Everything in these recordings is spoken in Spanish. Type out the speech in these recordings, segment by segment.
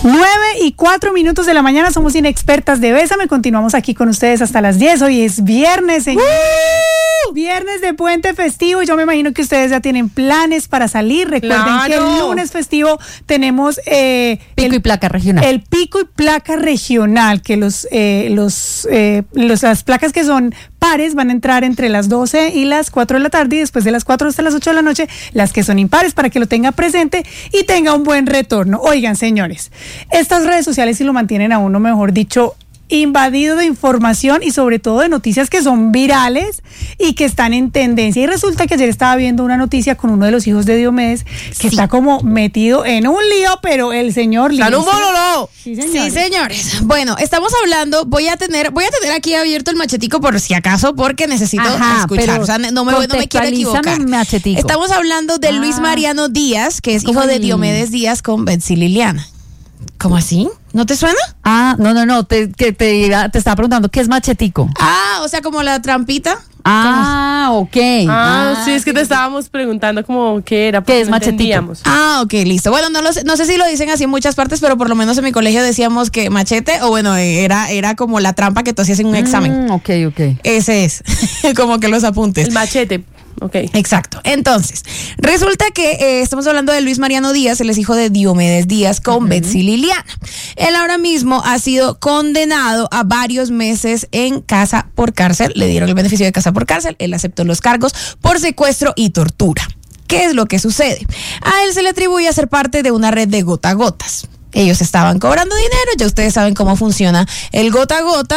9:04 de la mañana, somos Inexpertas de Bésame. Continuamos aquí con ustedes hasta las 10. Hoy es viernes, señores. Viernes de puente festivo. Yo me imagino que ustedes ya tienen planes para salir. Recuerden que el lunes festivo tenemos pico y placa regional. El pico y placa regional, que las placas que son pares van a entrar entre las 12 y las 4 de la tarde, y después de las 4 hasta las 8 de la noche las que son impares, para que lo tenga presente y tenga un buen retorno. Oigan, señores, estas redes sociales sí lo mantienen a uno, mejor dicho, invadido de información y sobre todo de noticias que son virales y que están en tendencia. Y resulta que ayer estaba viendo una noticia con uno de los hijos de Diomedes que está como metido en un lío, pero el señor ¡Está en un bololo! Sí, señores. Bueno, estamos hablando, voy a tener aquí abierto el machetico por si acaso, porque necesito escuchar. O sea, no me quiero equivocar. Machetico. Estamos hablando de Luis Mariano Díaz, que es hijo de Diomedes Díaz con Betsy Liliana. ¿Cómo así? ¿No te suena? No. Te estaba preguntando, ¿qué es machetico? O sea, como la trampita. Ok. Sí, es que te estábamos preguntando como qué era. ¿Qué es machetico? Ok, listo. Bueno, no sé si lo dicen así en muchas partes, pero por lo menos en mi colegio decíamos que machete, o bueno, era como la trampa que tú hacías en un examen. Ok. Ese es, como que los apuntes. El machete. Okay. Exacto. Entonces, resulta que estamos hablando de Luis Mariano Díaz, él es hijo de Diomedes Díaz con Betsy Liliana. Él ahora mismo ha sido condenado a varios meses en casa por cárcel. Le dieron el beneficio de casa por cárcel. Él aceptó los cargos por secuestro y tortura. ¿Qué es lo que sucede? A él se le atribuye ser parte de una red de gota a gotas. Ellos estaban cobrando dinero, ya ustedes saben cómo funciona el gota a gota,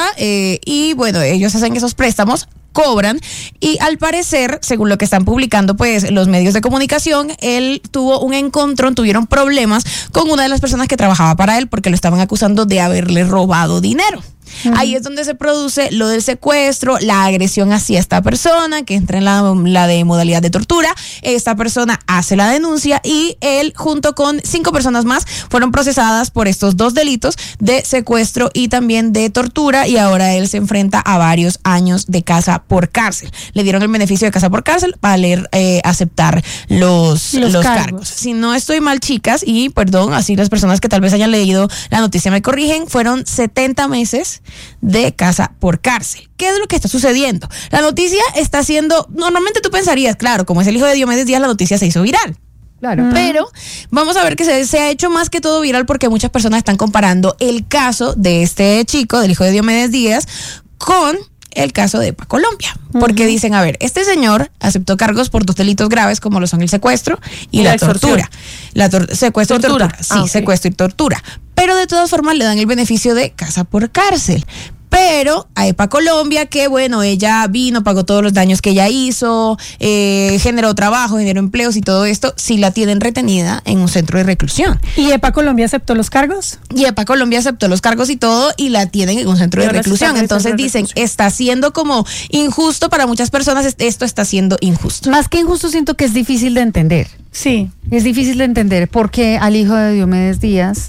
y bueno, ellos hacen esos préstamos, cobran, y al parecer, según lo que están publicando pues los medios de comunicación, él tuvo un encontrón, tuvieron problemas con una de las personas que trabajaba para él porque lo estaban acusando de haberle robado dinero. Ahí es donde se produce lo del secuestro, la agresión hacia esta persona, que entra en la de modalidad de tortura. Esta persona hace la denuncia y él, junto con 5 personas más, fueron procesadas por estos 2 delitos de secuestro y también de tortura, y ahora él se enfrenta a varios años de casa por cárcel. Le dieron el beneficio de casa por cárcel para aceptar los cargos. Si no estoy mal, chicas, y perdón, así las personas que tal vez hayan leído la noticia me corrigen, fueron 70 meses de casa por cárcel. ¿Qué es lo que está sucediendo? La noticia está siendo, normalmente tú pensarías, claro, como es el hijo de Diomedes Díaz, la noticia se hizo viral. Claro. Pero vamos a ver que se ha hecho más que todo viral porque muchas personas están comparando el caso de este chico, del hijo de Diomedes Díaz, con el caso de EPA Colombia, porque dicen, a ver, este señor aceptó cargos por 2 delitos graves como lo son el secuestro y la tortura. Secuestro y tortura. Sí, secuestro y tortura. Pero de todas formas le dan el beneficio de casa por cárcel. Pero a EPA Colombia, que bueno, ella vino, pagó todos los daños que ella hizo, generó trabajo, generó empleos y todo esto, sí la tienen retenida en un centro de reclusión. ¿Y EPA Colombia aceptó los cargos? Y EPA Colombia aceptó los cargos y todo, y la tienen en un centro de reclusión. Entonces dicen, está siendo como injusto para muchas personas, esto está siendo injusto. Más que injusto, siento que es difícil de entender. Sí. Es difícil de entender porque al hijo de Diomedes Díaz,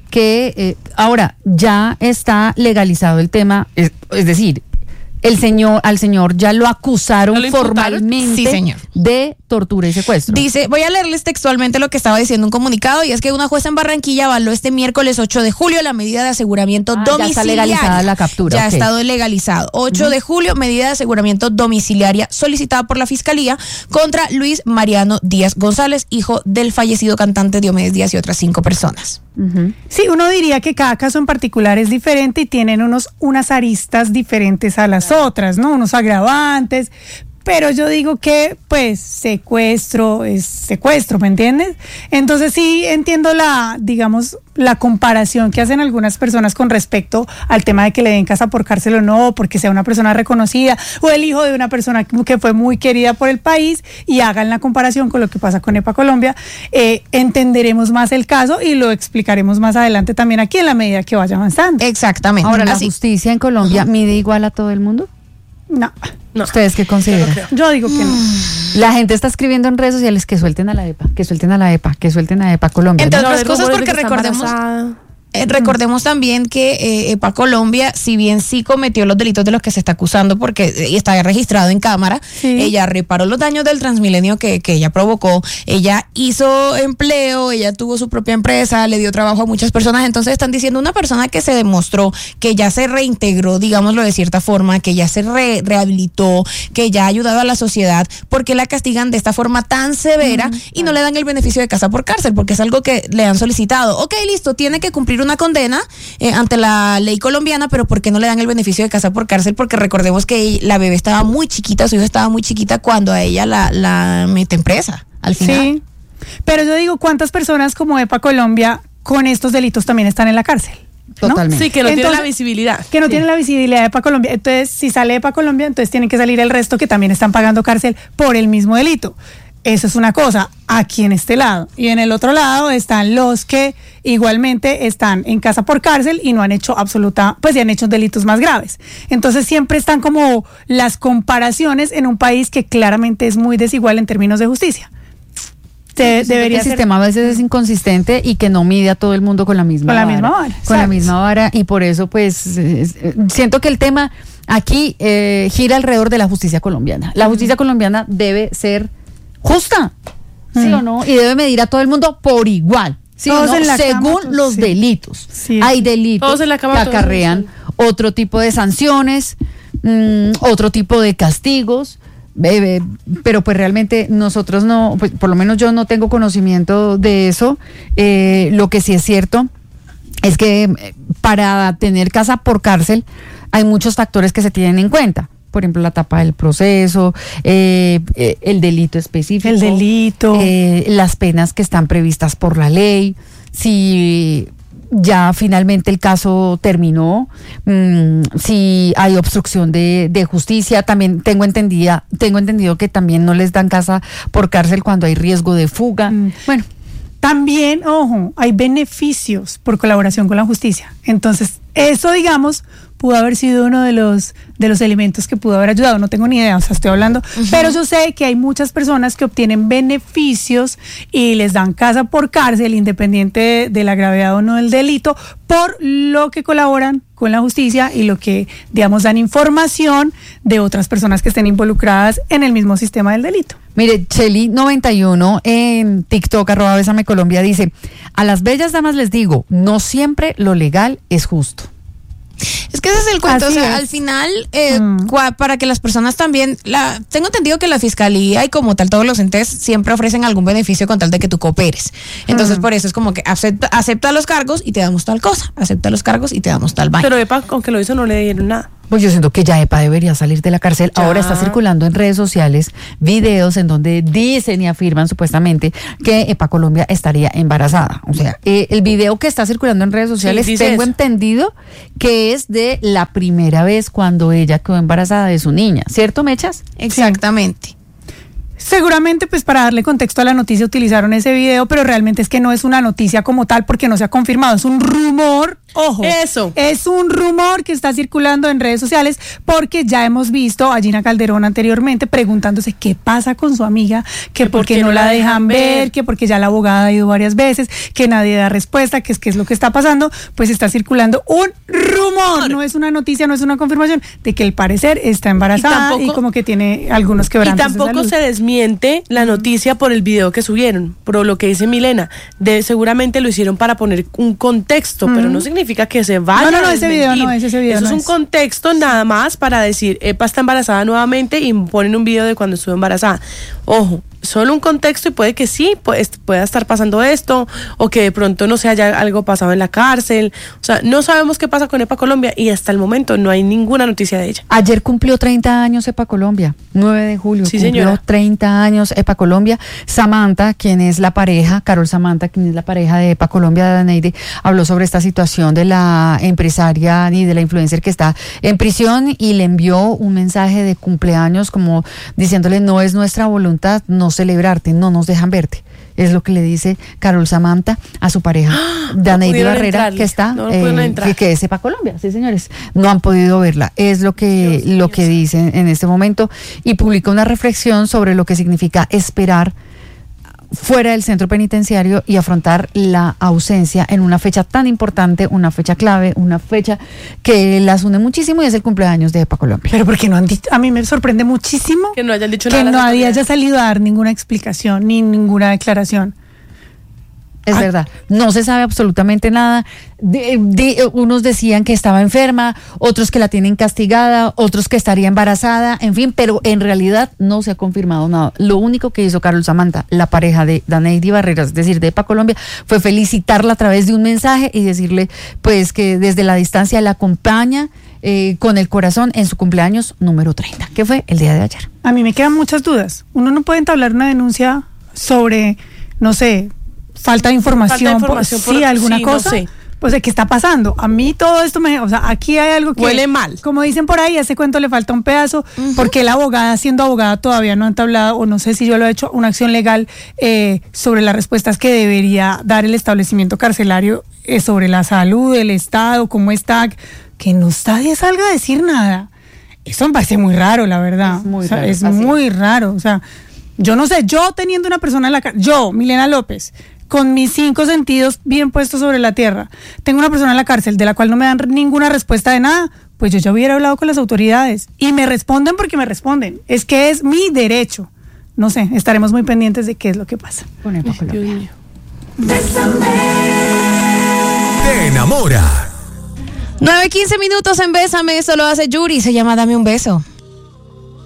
que ahora ya está legalizado el tema, es decir, al señor ya lo acusaron formalmente, sí, señor, de tortura y secuestro. Dice, voy a leerles textualmente lo que estaba diciendo un comunicado, y es que una jueza en Barranquilla avaló este miércoles 8 de julio la medida de aseguramiento domiciliaria. Ya está legalizada la captura. Ya ha estado legalizado. 8 de julio, medida de aseguramiento domiciliaria solicitada por la Fiscalía contra Luis Mariano Díaz González, hijo del fallecido cantante Diomedes Díaz, y otras 5 personas. Sí, uno diría que cada caso en particular es diferente y tienen unas aristas diferentes a las otras, ¿no? Unos agravantes, pero yo digo que pues secuestro es secuestro, ¿me entiendes? Entonces sí entiendo la comparación que hacen algunas personas con respecto al tema de que le den casa por cárcel o no, porque sea una persona reconocida o el hijo de una persona que fue muy querida por el país, y hagan la comparación con lo que pasa con EPA Colombia. Entenderemos más el caso y lo explicaremos más adelante también aquí en la medida que vaya avanzando. Exactamente. Ahora, ¿la justicia en Colombia mide igual a todo el mundo? No. ¿Ustedes qué consideran? Yo digo que no. La gente está escribiendo en redes sociales que suelten a la EPA, que suelten a la EPA, que suelten a EPA Colombia. Entre otras cosas porque recordemos... Recordemos también que EPA Colombia, si bien sí cometió los delitos de los que se está acusando porque está registrado en cámara, ella reparó los daños del Transmilenio que ella provocó, ella hizo empleo, ella tuvo su propia empresa, le dio trabajo a muchas personas. Entonces están diciendo una persona que se demostró que ya se reintegró, digámoslo de cierta forma, que ya se rehabilitó, que ya ha ayudado a la sociedad, ¿por qué la castigan de esta forma tan severa y no le dan el beneficio de casa por cárcel? Porque es algo que le han solicitado. Ok, listo, tiene que cumplir una condena ante la ley colombiana, pero ¿por qué no le dan el beneficio de casa por cárcel? Porque recordemos que la bebé estaba muy chiquita, su hija estaba muy chiquita cuando a ella la meten presa al final. Sí, pero yo digo, ¿cuántas personas como EPA Colombia con estos delitos también están en la cárcel? ¿No? Totalmente. Sí, que no tiene la visibilidad. Que no tiene la visibilidad de EPA Colombia. Entonces, si sale EPA Colombia, entonces tienen que salir el resto que también están pagando cárcel por el mismo delito. Eso es una cosa, aquí en este lado. Y en el otro lado están los que igualmente están en casa por cárcel y no han hecho pues ya han hecho delitos más graves. Entonces siempre están como las comparaciones en un país que claramente es muy desigual en términos de justicia. Debería el sistema a veces es inconsistente y que no mide a todo el mundo con la misma vara. Con la misma vara, y por eso pues siento que el tema aquí gira alrededor de la justicia colombiana. La justicia colombiana debe ser justa, ¿sí o no? Y debe medir a todo el mundo por igual, ¿sí o no? Según los delitos. Sí. Hay delitos que acarrean otro tipo de sanciones, otro tipo de castigos, pero pues realmente nosotros no, pues por lo menos yo no tengo conocimiento de eso. Lo que sí es cierto es que para tener casa por cárcel hay muchos factores que se tienen en cuenta. Por ejemplo, la etapa del proceso, el delito específico. El delito. Las penas que están previstas por la ley. Si ya finalmente el caso terminó, si hay obstrucción de justicia. También tengo entendido que también no les dan casa por cárcel cuando hay riesgo de fuga. Bueno. También, ojo, hay beneficios por colaboración con la justicia. Entonces, eso, digamos, pudo haber sido uno de los elementos que pudo haber ayudado. No tengo ni idea, o sea, estoy hablando. Pero yo sé que hay muchas personas que obtienen beneficios y les dan casa por cárcel, independiente de la gravedad o no del delito, por lo que colaboran con la justicia y lo que, digamos, dan información de otras personas que estén involucradas en el mismo sistema del delito. Mire, Cheli91 en TikTok, @BésameColombia, dice: a las bellas damas les digo, no siempre lo legal es justo. Es que ese es el cuento, Así o sea, es. al final, para que las personas también, tengo entendido que la fiscalía y como tal todos los entes siempre ofrecen algún beneficio con tal de que tú cooperes. Entonces, por eso es como que acepta los cargos y te damos tal cosa, acepta los cargos y te damos tal vaina. Pero EPA, aunque lo hizo, no le dieron nada. Pues yo siento que ya EPA debería salir de la cárcel. Ya. Ahora está circulando en redes sociales videos en donde dicen y afirman supuestamente que EPA Colombia estaría embarazada. O sea, el video que está circulando en redes sociales, tengo entendido que es de la primera vez cuando ella quedó embarazada de su niña, ¿cierto, Mechas? Exactamente. Seguramente, pues para darle contexto a la noticia utilizaron ese video, pero realmente es que no es una noticia como tal porque no se ha confirmado, es un rumor, ojo. Eso. Es un rumor que está circulando en redes sociales porque ya hemos visto a Gina Calderón anteriormente preguntándose qué pasa con su amiga, que por qué no la dejan ver, que porque ya la abogada ha ido varias veces, que nadie da respuesta, que es lo que está pasando. Pues está circulando un rumor, no es una noticia, no es una confirmación de que al parecer está embarazada y como que tiene algunos quebrantos de salud. Y tampoco se desmiente la noticia por el video que subieron, por lo que dice Milena. Seguramente lo hicieron para poner un contexto, pero no significa que se vaya No, ese video no es ese video. Eso es un contexto nada más para decir, EPA está embarazada nuevamente y ponen un video de cuando estuvo embarazada. Ojo, solo un contexto y puede que sí, pueda estar pasando esto, o que de pronto no se haya algo pasado en la cárcel. O sea, no sabemos qué pasa con EPA Colombia y hasta el momento no hay ninguna noticia de ella. Ayer cumplió 30 años EPA Colombia, 9 de julio. Sí, cumplió señora. 30 años EPA Colombia. Samantha, quien es la pareja, Carol Samantha, quien es la pareja de EPA Colombia, de Daneide, habló sobre esta situación de la empresaria y de la influencer que está en prisión y le envió un mensaje de cumpleaños como diciéndole: no es nuestra voluntad no celebrarte, no nos dejan verte. Es lo que le dice Carol Samantha a su pareja, Daneide Barrera, que está, que es EPA Colombia. Sí, señores, no han podido verla. Es lo que dice en este momento, y publica una reflexión sobre lo que significa esperar fuera del centro penitenciario y afrontar la ausencia en una fecha tan importante, una fecha clave, una fecha que las une muchísimo, y es el cumpleaños de EPA Colombia. Pero porque no han dicho, a mí me sorprende muchísimo Que no hayan dicho que nada. nadie haya salido a dar ninguna explicación ni ninguna declaración. Es verdad, no se sabe absolutamente nada. Unos decían que estaba enferma, otros que la tienen castigada, otros que estaría embarazada, en fin, pero en realidad no se ha confirmado nada. Lo único que hizo Carol Samantha, la pareja de Daneidy Barreras, es decir, de EPA Colombia, fue felicitarla a través de un mensaje y decirle pues que desde la distancia la acompaña con el corazón en su cumpleaños número 30, que fue el día de ayer. A mí me quedan muchas dudas. Uno no puede entablar una denuncia sobre, no sé, falta de información, sí, alguna cosa. No sé. Pues, ¿qué está pasando? A mí todo esto o sea, aquí hay algo que huele mal. Como dicen por ahí, a ese cuento le falta un pedazo, porque la abogada, siendo abogada, todavía no ha entablado, o no sé si yo lo he hecho, una acción legal sobre las respuestas que debería dar el establecimiento carcelario sobre la salud del Estado, cómo está, que no nadie salga a decir nada. Eso me parece muy raro, la verdad. Es muy raro. O sea, yo no sé, yo teniendo una persona en la cárcel, yo, Milena López, con mis 5 sentidos bien puestos sobre la tierra, tengo una persona en la cárcel de la cual no me dan ninguna respuesta de nada, pues yo ya hubiera hablado con las autoridades. Y me responden porque me responden. Es que es mi derecho. No sé, estaremos muy pendientes de qué es lo que pasa. Te enamora. 9:15 en Bésame, esto lo hace Yuri, se llama Dame un beso.